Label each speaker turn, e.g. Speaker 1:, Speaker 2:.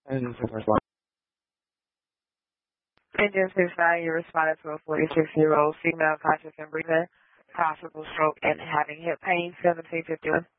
Speaker 1: And this is the first one.
Speaker 2: Engine 69, you responded to a 46-year-old female conscious and breathing, possible stroke and having hip pain, 1751.